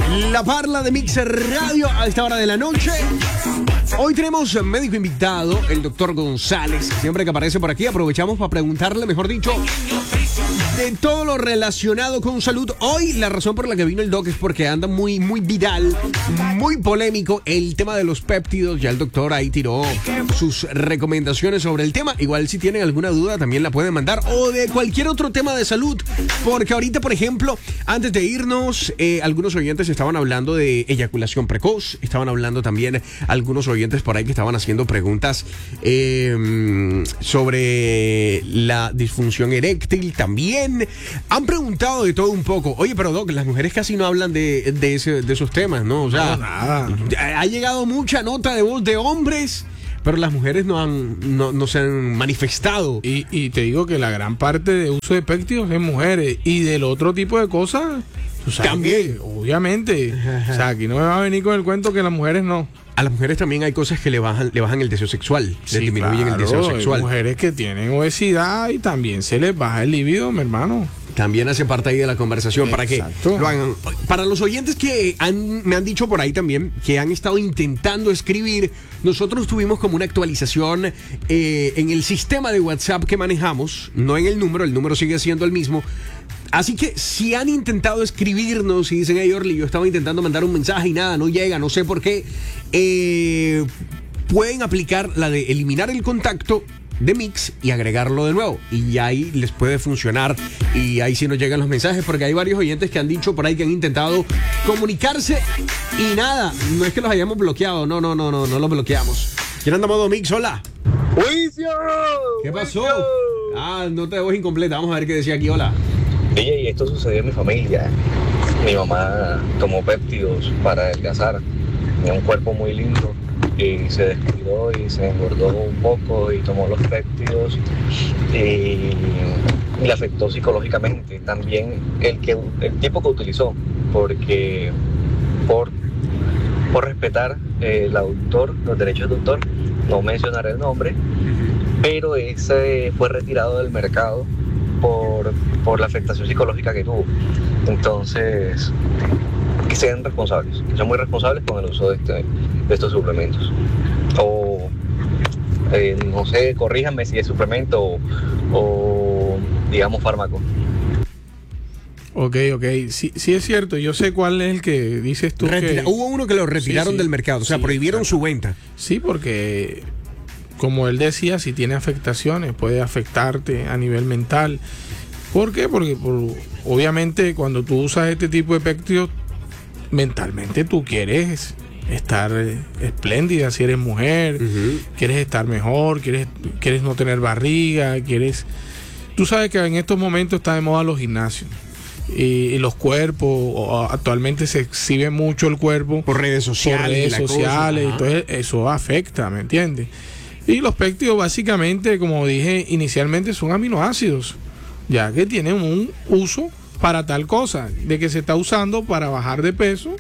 La Parla de Mix Radio a esta hora de la noche. Hoy tenemos médico invitado, el doctor González. Siempre que aparece por aquí aprovechamos para preguntarle, mejor dicho, de todo lo relacionado con salud. Hoy la razón por la que vino el doc es porque anda muy viral, muy polémico el tema de los péptidos. Ya el doctor ahí tiró sus recomendaciones sobre el tema. Igual si tienen alguna duda también la pueden mandar, o de cualquier otro tema de salud, porque ahorita, por ejemplo, antes de irnos, algunos oyentes estaban hablando de eyaculación precoz. Estaban hablando también algunos oyentes por ahí que estaban haciendo preguntas sobre la disfunción eréctil. También han preguntado de todo un poco. Oye, pero Doc, las mujeres casi no hablan de esos temas, ¿no? O sea, nada. Ha llegado mucha nota de voz de hombres, pero las mujeres no se han manifestado. Y te digo que la gran parte de uso de péptidos es mujeres. Y del otro tipo de cosas, tú sabes también. Obviamente. O sea, aquí no me va a venir con el cuento que las mujeres no. A las mujeres también hay cosas que le bajan el deseo sexual, sí, le disminuyen claro, el deseo sexual. Hay mujeres que tienen obesidad y también se les baja el libido, mi hermano. También hace parte ahí de la conversación. Exacto. Para que lo hagan. Para los oyentes que me han dicho por ahí también que han estado intentando escribir, nosotros tuvimos como una actualización en el sistema de WhatsApp que manejamos, no en el número sigue siendo el mismo. Así que si han intentado escribirnos y dicen, hey Orly, yo estaba intentando mandar un mensaje y nada, no llega, no sé por qué, pueden aplicar la de eliminar el contacto de Mix y agregarlo de nuevo, y ahí les puede funcionar, y ahí sí nos llegan los mensajes, porque hay varios oyentes que han dicho por ahí que han intentado comunicarse y nada, no es que los hayamos bloqueado, no los bloqueamos. ¿Quién anda modo Mix? Hola. ¡Juicio! ¿Qué pasó? Nota de voz incompleta, vamos a ver qué decía aquí. Hola. Oye, y esto sucedió en mi familia. Mi mamá tomó péptidos para adelgazar. Tenía un cuerpo muy lindo y se descuidó y se engordó un poco y tomó los péptidos y le afectó psicológicamente. También el tiempo que utilizó, porque por respetar los derechos del autor, no mencionaré el nombre, pero ese fue retirado del mercado por la afectación psicológica que tuvo. Entonces, que sean responsables, que sean muy responsables con el uso de estos suplementos. O, no sé, corríjanme si es suplemento o digamos, fármaco. Ok. Sí es cierto, yo sé cuál es el que dices tú. Hubo uno que lo retiraron del mercado, o sea, prohibieron su venta. Sí, porque como él decía, si tiene afectaciones, puede afectarte a nivel mental. ¿Por qué? Porque obviamente cuando tú usas este tipo de péptidos, mentalmente tú quieres estar espléndida si eres mujer, quieres estar mejor, quieres no tener barriga, Tú sabes que en estos momentos está de moda los gimnasios. Y los cuerpos, actualmente se exhibe mucho el cuerpo por redes sociales, entonces eso afecta, ¿me entiendes? Y los péptidos básicamente, como dije inicialmente, son aminoácidos, ya que tienen un uso para tal cosa, de que se está usando para bajar de peso,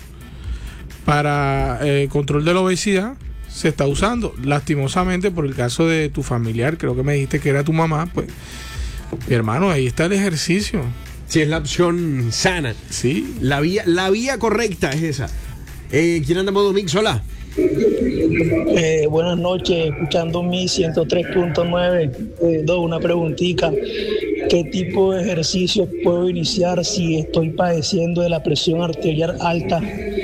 para control de la obesidad, se está usando. Lastimosamente, por el caso de tu familiar, creo que me dijiste que era tu mamá, pues, mi hermano, ahí está el ejercicio. Sí, es la opción sana. Sí. La vía correcta es esa. ¿Quién anda en modo Mix? Hola. Buenas noches, escuchando mi 103.9. Una preguntita. ¿Qué tipo de ejercicios puedo iniciar si estoy padeciendo de la presión arterial alta?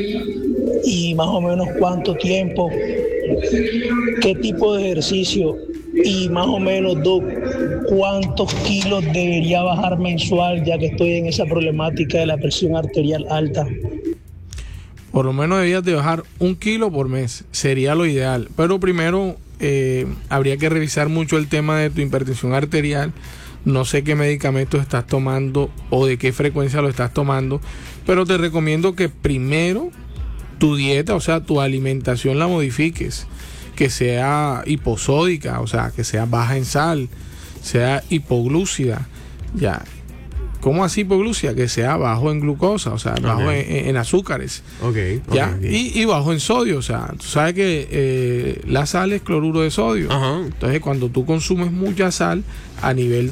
Y más o menos cuánto tiempo. ¿Qué tipo de ejercicio? Y más o menos, ¿cuántos kilos debería bajar mensual, ya que estoy en esa problemática de la presión arterial alta? Por lo menos debías de bajar 1 kilo por mes, sería lo ideal. Pero primero habría que revisar mucho el tema de tu hipertensión arterial. No sé qué medicamentos estás tomando o de qué frecuencia lo estás tomando, pero te recomiendo que primero tu dieta, o sea, tu alimentación la modifiques, que sea hiposódica, o sea, que sea baja en sal, sea hipoglúcida, ya. ¿Cómo así hipoglucia? Que sea bajo en glucosa, o sea, bajo en azúcares. ¿Ya? Y bajo en sodio, o sea, tú sabes que la sal es cloruro de sodio. Entonces, cuando tú consumes mucha sal, a nivel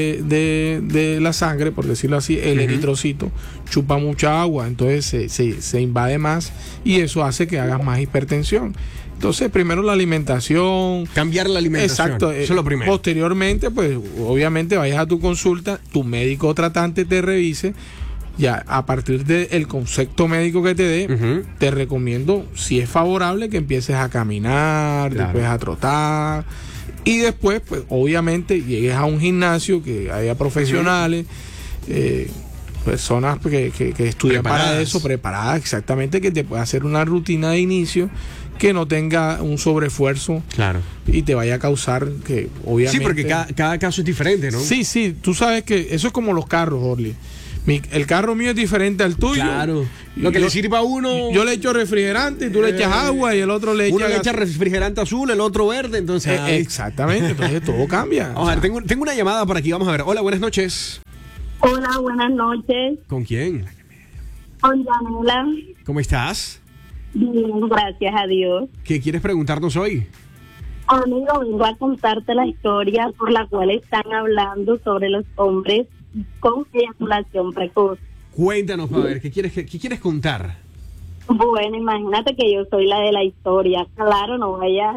de la sangre, por decirlo así, el eritrocito chupa mucha agua, entonces se invade más y eso hace que hagas más hipertensión. Entonces, primero la alimentación. Cambiar la alimentación. Exacto. Eso es lo primero. Posteriormente, pues, obviamente vayas a tu consulta, tu médico tratante te revise. Ya, a partir del concepto médico que te dé, te recomiendo, si es favorable, que empieces a caminar, después a trotar. Y después, pues, obviamente, llegues a un gimnasio que haya profesionales, personas que estudian para eso, preparadas exactamente, que te pueda hacer una rutina de inicio que no tenga un sobreesfuerzo y te vaya a causar que obviamente... Sí, porque cada caso es diferente, ¿no? Sí, tú sabes que eso es como los carros, Orly. El carro mío es diferente al tuyo. Claro. Lo que le sirva a uno... Yo le echo refrigerante y tú le echas agua y el otro le echa... Uno le echa refrigerante azul, el otro verde, entonces... exactamente, entonces todo cambia. Vamos a ver, tengo una llamada por aquí, vamos a ver. Hola, buenas noches. Hola, buenas noches. ¿Con quién? Con Yanela. ¿Cómo estás? Bien, gracias a Dios. ¿Qué quieres preguntarnos hoy? Amigo, vengo a contarte la historia por la cual están hablando sobre los hombres con eyaculación precoz. Cuéntanos, a ver, ¿qué quieres contar? Bueno, imagínate que yo soy la de la historia. Claro, no vayas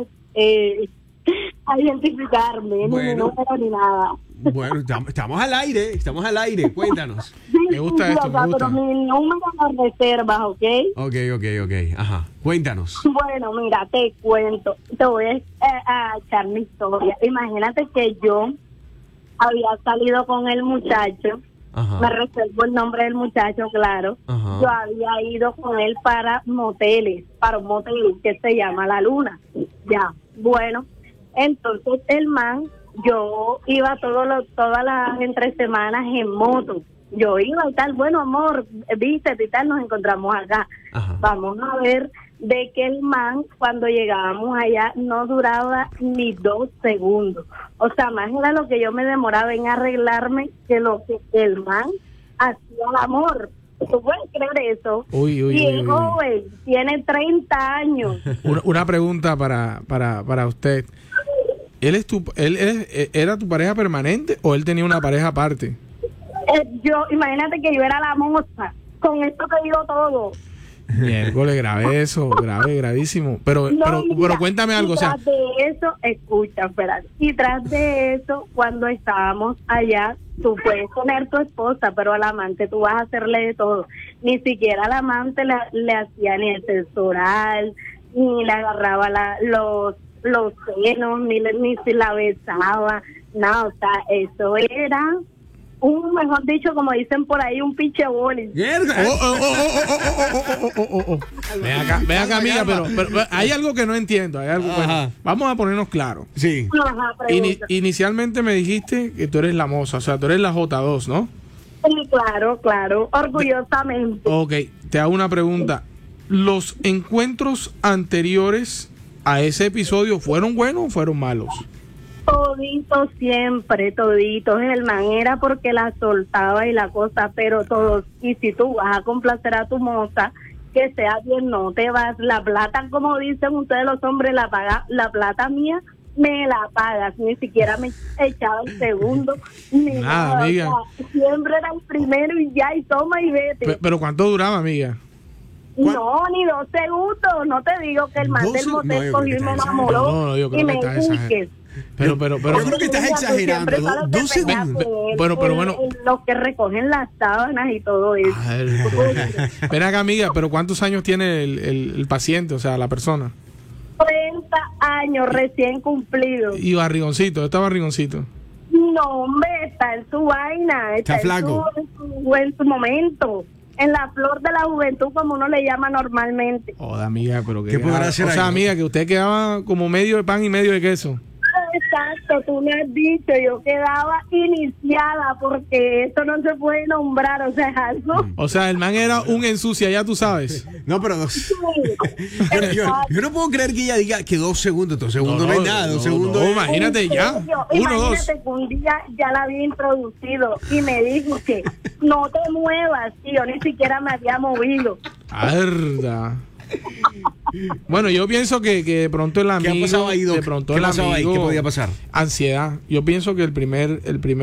a identificarme, ni mi número ni nada. Bueno, estamos al aire, cuéntanos. Sí, me gusta esto, me gusta. Pero mi número no reservas, ¿ok? Ok, ajá, cuéntanos. Bueno, mira, te cuento, te voy a echar mi historia. Imagínate que yo había salido con el muchacho, me reservo el nombre del muchacho, claro. Yo había ido con él para un motel que se llama La Luna. Ya, bueno, entonces el man, yo iba todas las entre semanas en moto. Yo iba y tal, bueno, amor, viste y tal, nos encontramos acá. Vamos a ver de que el man, cuando llegábamos allá, no duraba ni 2 segundos. O sea, más era lo que yo me demoraba en arreglarme que lo que el man hacía el amor. ¿Tú puedes creer eso? Y es joven, tiene 30 años. Una pregunta para usted. ¿Era tu pareja permanente o él tenía una pareja aparte? Imagínate que yo era la moza. Con esto te digo todo. Miércoles, grave eso, gravísimo. Pero cuéntame algo, o sea. Tras de eso, escucha, espérate. Y tras de eso, cuando estábamos allá, tú puedes poner tu esposa, pero al amante tú vas a hacerle de todo. Ni siquiera al amante le hacía ni el sexo oral, ni le agarraba los senos, ni se la besaba, nada, o sea, eso era mejor dicho, como dicen por ahí, un pinche boli. Ven acá, amiga, pero hay algo que no entiendo, bueno, vamos a ponernos claros. Sí. Inicialmente me dijiste que tú eres la moza, o sea, tú eres la J2, ¿no? Sí, claro, orgullosamente. Ok, te hago una pregunta. ¿Los encuentros anteriores a ese episodio fueron buenos o fueron malos? Toditos siempre, toditos. El man era porque la soltaba y la cosa, pero todos. Y si tú vas a complacer a tu moza, que sea bien, no te vas. La plata, como dicen ustedes los hombres, la plata mía, me la pagas. Ni siquiera me echaba el segundo. Ni nada, amiga. O sea, siempre era el primero y ya, y toma y vete. ¿Pero cuánto duraba, amiga? No, ni 2 segundos. No te digo que el man del motel cogió y me enamoró y me dijo. Pero yo creo que estás exagerando, ¿no? 2 segundos. Bueno. Los que recogen las sábanas y todo eso. Ven acá, amiga, pero ¿cuántos años tiene el paciente, o sea, la persona? 30 años recién cumplidos. ¿Y barrigoncito? ¿Está barrigoncito? No, hombre, está en su vaina. Está flaco. En su momento. En la flor de la juventud, como uno le llama normalmente. Joder, amiga, pero ¿qué podrá hacer? O sea, amiga, que usted quedaba como medio de pan y medio de queso. Exacto, tú me has dicho, yo quedaba iniciada porque esto no se puede nombrar, o sea, algo. O sea, el man era un ensucia, ya tú sabes. No, pero yo no puedo creer que ella diga que 2 segundos, 2 segundos no es nada, 2 segundos. No, imagínate ya. Imagínate que un día ya la había introducido y me dijo que no te muevas, y yo ni siquiera me había movido. Arda. Bueno, yo pienso que de pronto el amigo, ¿Qué ha pasado ahí, Doc? de pronto ¿Qué el pasaba ahí? amigo, ¿Qué podía pasar? Ansiedad. Yo pienso que el primer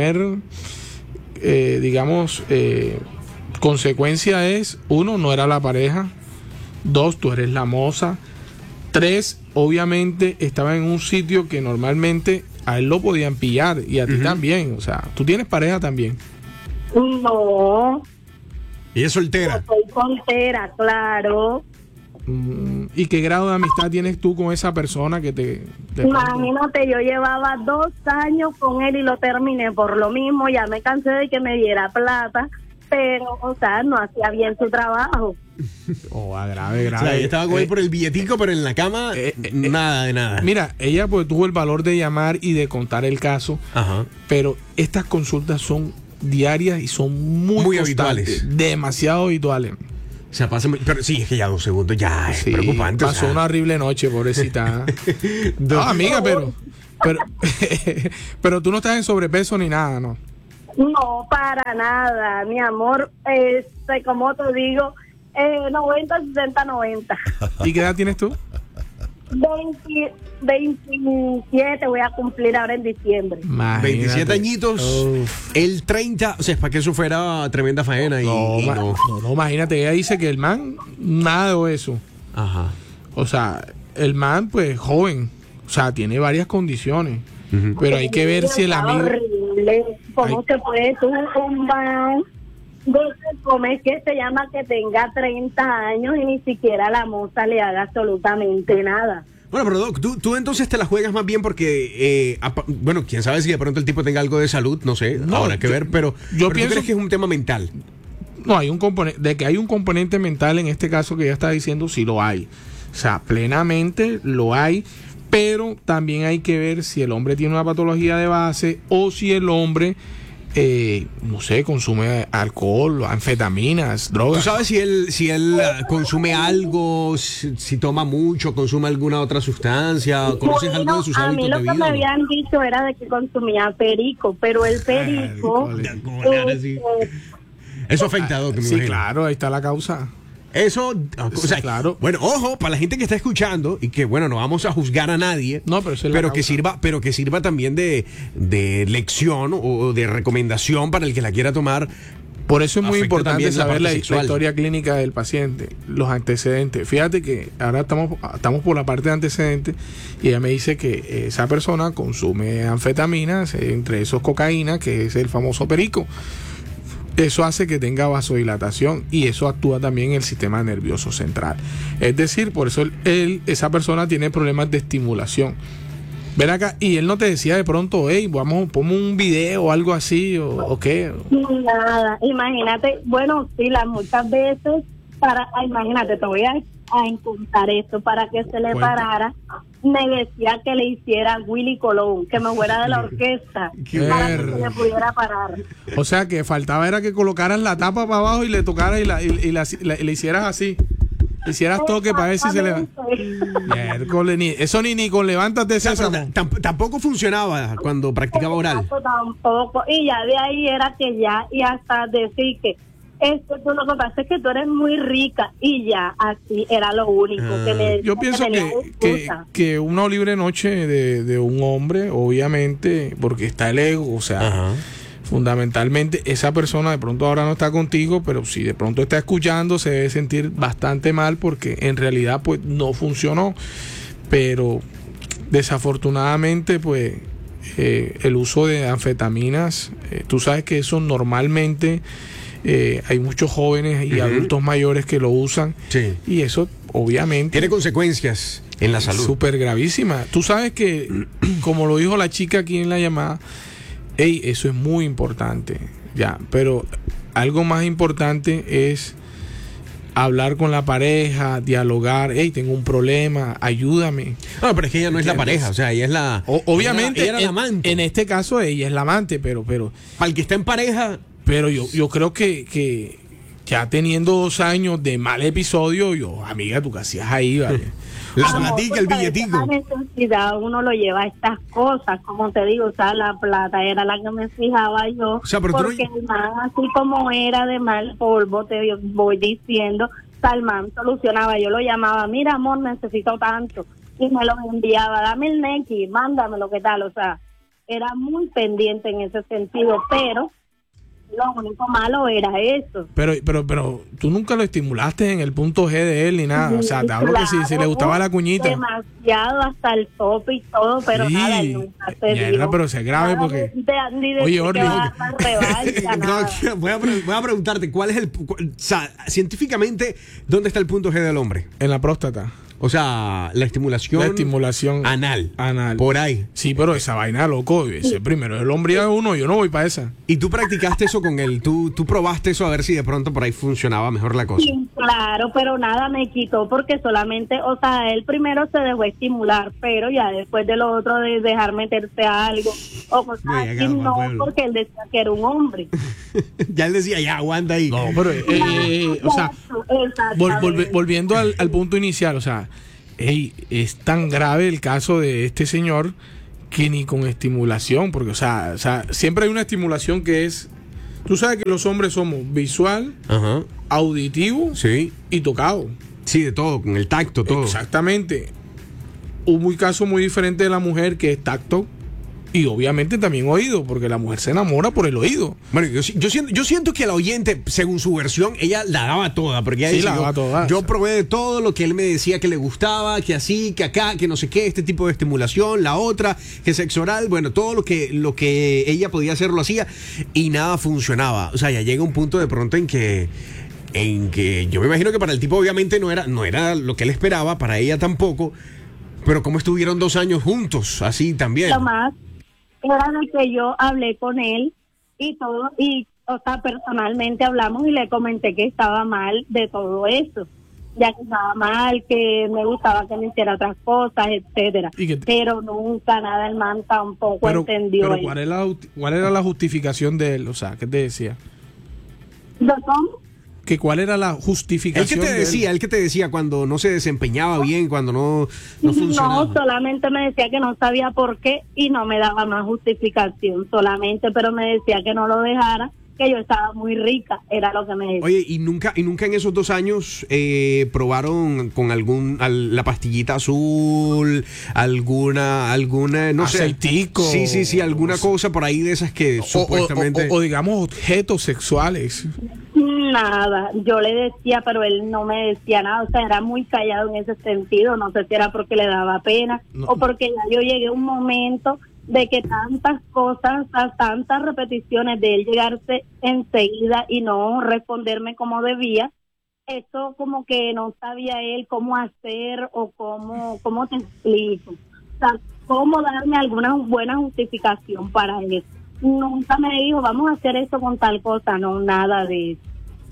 digamos, consecuencia es: 1, no era la pareja; 2, tú eres la moza; 3, obviamente estaba en un sitio que normalmente a él lo podían pillar y a ti también. O sea, tú tienes pareja también. No, ¿Y es soltera? soy soltera, claro. ¿Y qué grado de amistad tienes tú con esa persona que te Imagínate, yo llevaba 2 años con él y lo terminé por lo mismo. Ya me cansé de que me diera plata, pero, o sea, no hacía bien su trabajo. grave? O sea, ella estaba con él por el billetico, pero en la cama, nada de nada. Mira, ella pues tuvo el valor de llamar y de contar el caso. Ajá. Pero estas consultas son diarias y son muy habituales. Demasiado habituales. O sea, pasa pero sí, es que ya 2 segundos ya es preocupante. Pasó una horrible noche, pobrecita. Amiga, pero tú no estás en sobrepeso ni nada, ¿no? No, para nada, mi amor. Como te digo, 90, 60, 90. ¿Y qué edad tienes tú? 27 voy a cumplir ahora en diciembre. Imagínate. 27 añitos, el 30, o sea, es para que eso fuera tremenda faena. No, imagínate, ella dice que el man, nada de eso. Ajá. O sea, el man, pues, joven, o sea, tiene varias condiciones. Pero hay que ver si el amigo... Horrible. ¿Cómo se puede tú un man de comer que se llama que tenga 30 años y ni siquiera la moza le haga absolutamente nada? Bueno, pero Doc, tú entonces te la juegas más bien porque, bueno, quién sabe si de pronto el tipo tenga algo de salud, no sé, habrá que ver, pero yo ¿tú pienso crees que es un tema mental? No, hay un componente, de que hay un componente mental en este caso que ella está diciendo, sí lo hay. O sea, plenamente lo hay, pero también hay que ver si el hombre tiene una patología de base o si el hombre... no sé, consume alcohol, anfetaminas, drogas. ¿Tú sabes si él consume algo, si toma mucho, consume alguna otra sustancia? ¿Conoces algo de sus hábitos de vida? A mí lo que me habían dicho era de que consumía perico, pero el perico... Eso afecta, Doc, me Sí, imagino. claro, ahí está la causa. Eso, o sea, claro. Bueno, ojo, para la gente que está escuchando y que, bueno, no vamos a juzgar a nadie, no, pero que sirva también de lección o de recomendación para el que la quiera tomar. Por eso es muy importante saber la sexual. historia clínica del paciente, los antecedentes. Fíjate que ahora estamos por la parte de antecedentes y ella me dice que esa persona consume anfetaminas, entre esos cocaína, que es el famoso perico. Eso hace que tenga vasodilatación y eso actúa también en el sistema nervioso central. Es decir, por eso esa persona tiene problemas de estimulación. Ven acá, y él no te decía de pronto, hey, ponme un video o algo así, o qué. Nada, imagínate, bueno, sí, muchas veces, imagínate, te voy a contar esto, para que se le parara, me decía que le hiciera Willy Colón, que me fuera de la orquesta, para que se le pudiera parar. O sea, que faltaba era que colocaras la tapa para abajo y le tocaras y le hicieras así. Hicieras toque para ver si se le... Miércoles, eso ni con levántate, Sésamo. Tampoco funcionaba cuando practicaba oral. Tampoco, y ya de ahí era que ya, y hasta decir que esto, lo que pasa es que tú eres muy rica, y ya, así era lo único que me decía. Yo pienso que una libre noche de un hombre, obviamente, porque está el ego, o sea... Ajá. Fundamentalmente esa persona de pronto ahora no está contigo, pero si de pronto está escuchando se debe sentir bastante mal porque en realidad pues no funcionó, pero desafortunadamente pues el uso de anfetaminas, tú sabes que eso normalmente hay muchos jóvenes y adultos mayores que lo usan, sí. Y eso obviamente tiene consecuencias en la salud súper gravísimas. Tú sabes que como lo dijo la chica aquí en la llamada, eso es muy importante, ya, pero algo más importante es hablar con la pareja, dialogar, tengo un problema, ayúdame. No, pero es que ella no es la pareja, o sea, ella es la... Obviamente, ella era la amante. En este caso ella es la amante, pero para el que está en pareja... Pero yo creo que ya teniendo 2 años de mal episodio, amiga, tú qué hacías ahí, ¿vale? La platica, el billetico. La necesidad uno lo lleva a estas cosas, como te digo, o sea, la plata era la que me fijaba yo, o sea, pero porque el man, así como era de mal polvo, te voy diciendo, Salman solucionaba, yo lo llamaba, mira amor, necesito tanto, y me lo enviaba, dame el Neki, mándamelo, ¿qué tal? O sea, era muy pendiente en ese sentido, pero lo único malo era eso. Pero tú nunca lo estimulaste en el punto G de él ni nada. O sea, te hablo que si le gustaba la cuñita. Demasiado, hasta el tope y todo, pero sí, nada, nunca se dio. Pero se grave porque... Oye, Orly, voy a preguntarte, ¿cuál es científicamente, dónde está el punto G del hombre? En la próstata. O sea, la estimulación anal. Por ahí. Sí, pero esa vaina, loco, ese primero el hombre de uno, yo no voy para esa. ¿Y tú practicaste eso con él? ¿Tú probaste eso a ver si de pronto por ahí funcionaba mejor la cosa? Sí, claro, pero nada me quitó porque solamente, o sea, él primero se dejó estimular, pero ya después de lo otro de dejar meterse a algo o cosas así, no, porque él decía que era un hombre. Ya él decía, ya, aguanta ahí. No, pero, o sea, volviendo al punto inicial, o sea, es tan grave el caso de este señor que ni con estimulación, porque, o sea, siempre hay una estimulación que es, tú sabes que los hombres somos visual, auditivo, sí, y tocado. Sí, de todo, con el tacto, todo. Exactamente. Un caso muy diferente de la mujer que es tacto y obviamente también oído, porque la mujer se enamora por el oído. Bueno, yo siento que la oyente, según su versión, ella la daba toda, porque ella sí, decía, la daba toda. Yo probé de todo lo que él me decía que le gustaba, que así, que acá, que no sé qué, este tipo de estimulación, la otra, que sexo oral, bueno, todo lo que ella podía hacer lo hacía y nada funcionaba. O sea, ya llega un punto de pronto en que yo me imagino que para el tipo obviamente no era lo que él esperaba, para ella tampoco, pero cómo estuvieron 2 años juntos, así también. Lo más era de que yo hablé con él y todo, y o sea, personalmente hablamos y le comenté que estaba mal de todo eso, ya que estaba mal, que me gustaba que me hiciera otras cosas, etcétera, pero nunca nada, el man tampoco entendió. Pero ¿cuál era la justificación de él? O sea, ¿qué te decía? ¿Cómo? Que cuál era la justificación. ¿El que te decía cuando no se desempeñaba bien, cuando no funcionaba? No, solamente me decía que no sabía por qué y no me daba más justificación solamente, pero me decía que no lo dejara, que yo estaba muy rica, era lo que me decía. Oye, ¿y nunca en esos 2 años probaron con la pastillita azul, alguna, no sé? Aceitico. Sí, alguna cosa por ahí de esas que supuestamente... O digamos objetos sexuales. Nada, yo le decía, pero él no me decía nada, o sea, era muy callado en ese sentido, no sé si era porque le daba pena o porque ya yo llegué a un momento de que tantas cosas, tantas repeticiones de él llegarse enseguida y no responderme como debía, eso como que no sabía él cómo hacer o cómo te explico, o sea, cómo darme alguna buena justificación para eso. Nunca me dijo, vamos a hacer esto con tal cosa, no, nada de eso.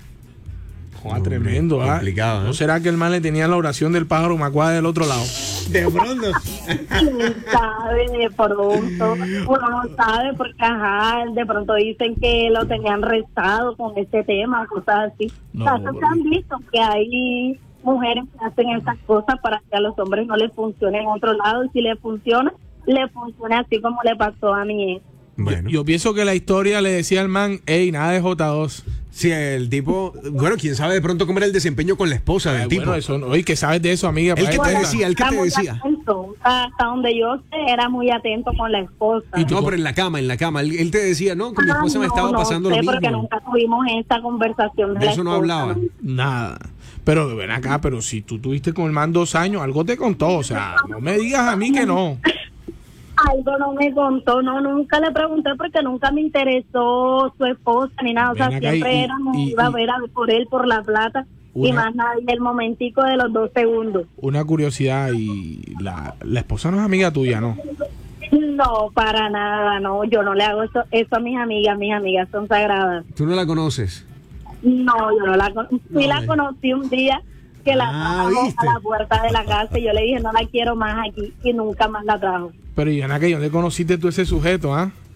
Tremendo, complicado, ¿No será que el man le tenía la oración del pájaro macuá del otro lado? De pronto. ¿Quién sabe? De pronto. Uno no sabe porque, de pronto dicen que lo tenían rezado con este tema, cosas así. No, se han visto que hay mujeres que hacen esas cosas para que a los hombres no les funcione en otro lado, y si le funciona así como le pasó a mí. Bueno. Yo pienso que la historia le decía al man, nada de J2. Sí, el tipo, bueno, quién sabe de pronto cómo era el desempeño con la esposa del tipo. Eso, oye, ¿qué sabes de eso, amiga? ¿El que te decía? Atento, hasta donde yo sé, era muy atento con la esposa. No, pero en la cama. Él te decía, no, con mi esposa me estaba pasando lo mismo. Porque nunca tuvimos esta conversación. De eso no hablaba. Nada. Pero ven acá, pero si tú tuviste con el man 2 años, algo te contó, o sea, no me digas a mí que no. Algo no me contó, nunca le pregunté porque nunca me interesó su esposa ni nada, o sea, siempre iba a ver por él, por la plata, y más nada, el momentico de los 2 segundos. Una curiosidad, y la esposa no es amiga tuya, ¿no? No, para nada, no, yo no le hago eso a mis amigas son sagradas. ¿Tú no la conoces? No, yo no la conozco, sí la conocí un día que la trajo a la puerta de la casa y yo le dije, no la quiero más aquí, y nunca más la trajo. Pero Ivana, que ¿dónde conociste tú ese sujeto,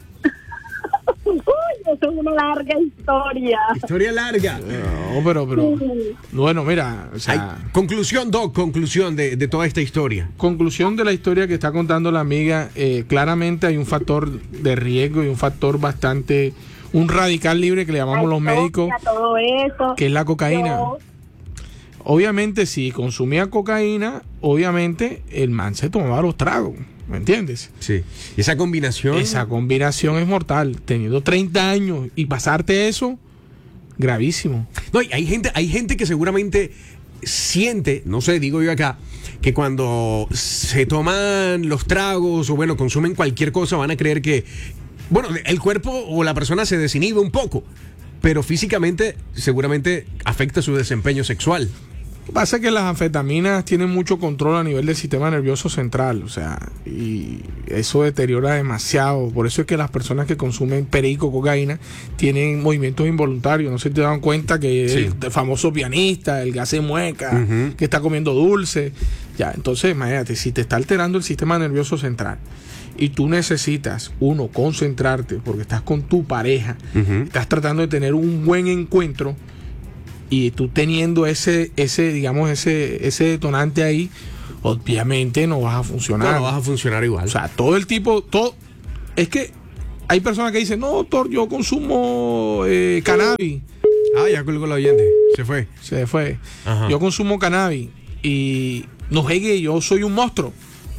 Uy, eso es una larga historia. Historia larga. No, pero bueno, mira, o sea, conclusión, Doc, de toda esta historia. Conclusión de la historia que está contando la amiga, claramente hay un factor de riesgo y un factor un radical libre que le llamamos los médicos, todo eso, que es la cocaína. obviamente si consumía cocaína, obviamente el man se tomaba los tragos, ¿me entiendes? Sí. ¿Y esa combinación? Esa combinación es mortal. Teniendo 30 años y pasarte eso, gravísimo. No, y hay gente que seguramente siente, no sé, digo yo acá, que cuando se toman los tragos o bueno, consumen cualquier cosa, van a creer que, bueno, el cuerpo o la persona se desinhibe un poco, pero físicamente seguramente afecta su desempeño sexual. Pasa que las anfetaminas tienen mucho control a nivel del sistema nervioso central, o sea, y eso deteriora demasiado. Por eso es que las personas que consumen perico, cocaína, tienen movimientos involuntarios. No se te dan cuenta que sí. El famoso pianista, el que hace mueca, que está comiendo dulce. Ya, entonces, imagínate, si te está alterando el sistema nervioso central y tú necesitas, uno, concentrarte porque estás con tu pareja, estás tratando de tener un buen encuentro, y tú teniendo ese detonante ahí, obviamente no vas a funcionar. No vas a funcionar igual. O sea, es que hay personas que dicen, no, doctor, yo consumo cannabis. Ya colgó la oyente. Se fue. Ajá. Yo consumo cannabis y no es que yo soy un monstruo.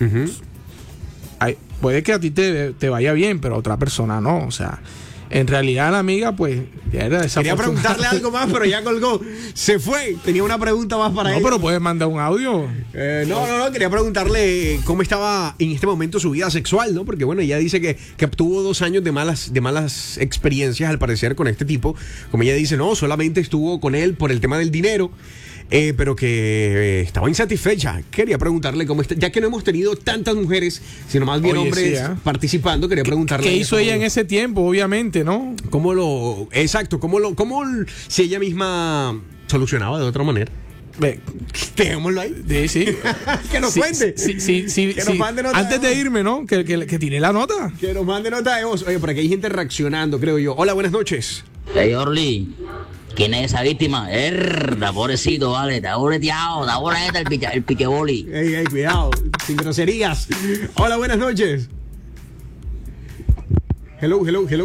Puede que a ti te vaya bien, pero a otra persona no. O sea, en realidad la amiga pues ya era desafortunada. Quería preguntarle algo más, pero ya colgó. Se fue. Tenía una pregunta más para él. No, pero puedes mandar un audio. No. Quería preguntarle cómo estaba en este momento su vida sexual, ¿no? Porque bueno, ella dice que tuvo 2 años de malas experiencias al parecer con este tipo. Como ella dice, no, solamente estuvo con él por el tema del dinero. Pero que estaba insatisfecha. Quería preguntarle cómo está, ya que no hemos tenido tantas mujeres, sino más bien hombres participando. Quería preguntarle ¿qué hizo ella en ese tiempo, obviamente, ¿no? ¿Cómo si ella misma solucionaba de otra manera? Dejémoslo ahí. Sí. Que nos cuente. Que nos mande nota. Antes de irme, ¿no? Que tire la nota. Que nos mande nota de voz. Oye, por aquí hay gente reaccionando, creo yo. Hola, buenas noches. Hey, Orly. ¿Quién es esa víctima? Pobrecito, vale, está boleteado, está boleta el piqueboli. Ey, cuidado, sin groserías. Hola, buenas noches. Hello.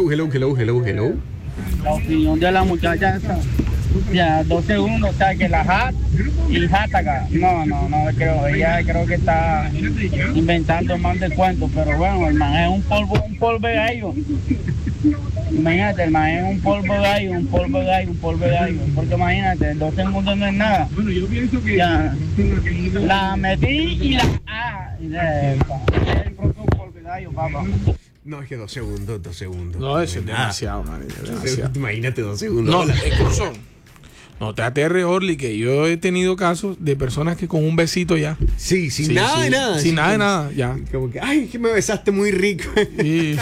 La opinión de la muchacha esa, ya 2 segundos, o sea, que la hat y jataca. No creo, ella creo que está inventando más de cuentos, pero bueno, el man es un polvo de gallo. Imagínate, el man es un polvo de gallo. Porque imagínate, 2 segundos no es nada. Bueno, yo pienso que ya, la metí y el polvo de gallo, papá. No, es que 2 segundos. No, eso es demasiado, man. Imagínate 2 segundos. No, incluso, no te aterres, Orly, que yo he tenido casos de personas que con un besito ya. Sí, sin nada de nada. Sin nada de nada, ya. Como que, ay, que me besaste muy rico. Sí.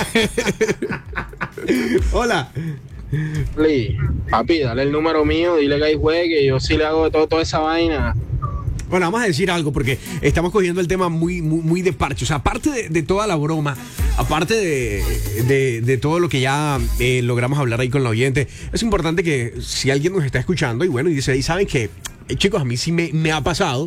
Hola. Papi, dale el número mío, dile que ahí juegue, yo sí le hago toda esa vaina. Bueno, vamos a decir algo porque estamos cogiendo el tema muy de parche. O sea, aparte de toda la broma, aparte de todo lo que ya logramos hablar ahí con la oyente, es importante que si alguien nos está escuchando y bueno, y dice, y saben que, chicos, a mí sí me ha pasado,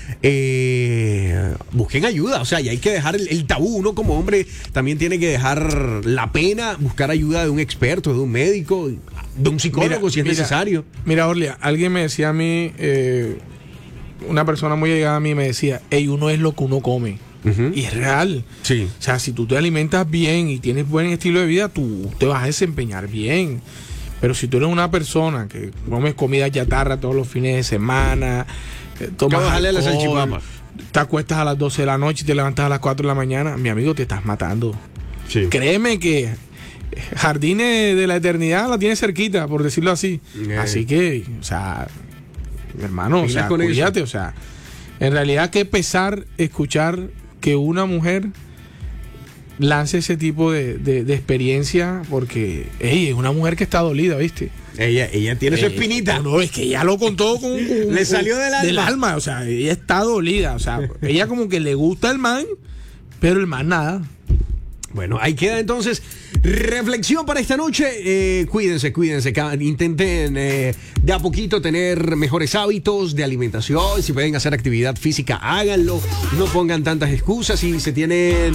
busquen ayuda. O sea, y hay que dejar el tabú. Uno como hombre también tiene que dejar la pena, buscar ayuda de un experto, de un médico, de un psicólogo si es necesario. Mira, Orly, alguien me decía a mí... una persona muy llegada a mí me decía, uno es lo que uno come. Y es real. Sí. O sea, si tú te alimentas bien y tienes buen estilo de vida, tú te vas a desempeñar bien. Pero si tú eres una persona que comes comida chatarra todos los fines de semana, tomas alcohol, te acuestas a las 12 de la noche y te levantas a las 4 de la mañana, mi amigo, te estás matando. Sí. Créeme que Jardines de la Eternidad la tienes cerquita, por decirlo así. Así que, o sea... hermano, o sea, cuídate, o sea, en realidad qué pesar escuchar que una mujer lance ese tipo de experiencia, porque es una mujer que está dolida, ¿viste? Ella tiene su espinita. No, es que ella lo contó le salió del alma, o sea, ella está dolida, o sea, ella como que le gusta el man, pero el man nada. Bueno, ahí queda entonces reflexión para esta noche. Cuídense. Intenten de a poquito tener mejores hábitos de alimentación. Si pueden hacer actividad física, háganlo. No pongan tantas excusas. Si se tienen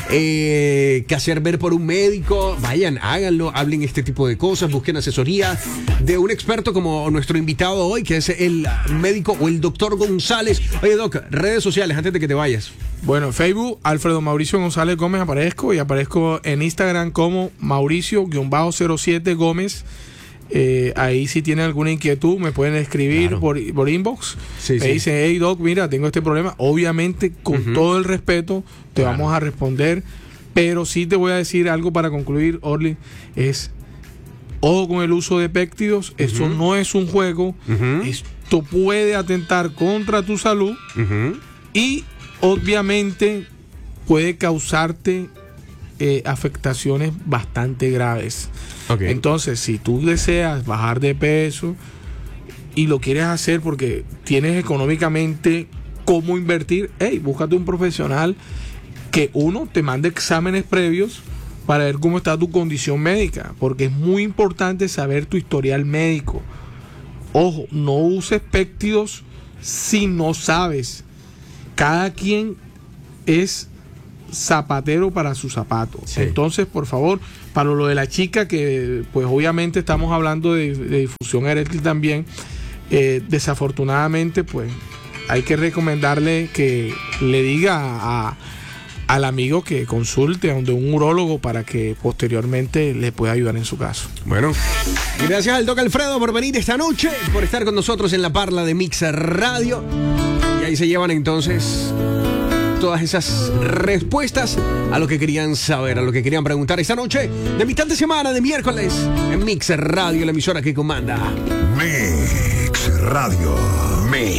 que hacer ver por un médico, vayan, háganlo. Hablen este tipo de cosas. Busquen asesoría de un experto como nuestro invitado hoy, que es el médico o el doctor González. Oye, Doc, redes sociales antes de que te vayas. Bueno, Facebook, Alfredo Mauricio González Gómez aparezco en Instagram como Mauricio-07 Gómez. Ahí si tienen alguna inquietud me pueden escribir por inbox. Me dicen, hey Doc, mira, tengo este problema. Obviamente, con todo el respeto, te vamos a responder. Pero sí te voy a decir algo para concluir, Orly, es ojo con el uso de péptidos. Eso no es un juego. Esto puede atentar contra tu salud y obviamente puede causarte afectaciones bastante graves. Entonces, si tú deseas bajar de peso y lo quieres hacer porque tienes económicamente cómo invertir, búscate un profesional que te mande exámenes previos para ver cómo está tu condición médica, porque es muy importante saber tu historial médico. Ojo, no uses péptidos si no sabes. Cada quien es zapatero para su zapato. Entonces, por favor, para lo de la chica, que pues obviamente estamos hablando de difusión eréctil también, desafortunadamente pues hay que recomendarle que le diga al amigo que consulte a donde un urólogo para que posteriormente le pueda ayudar en su caso. Bueno, gracias al Doc Alfredo por venir esta noche, por estar con nosotros en la parla de Mix Radio. Y ahí se llevan entonces todas esas respuestas a lo que querían saber, a lo que querían preguntar esta noche de mitad de semana, de miércoles, en Mix Radio, la emisora que comanda. Mix Radio.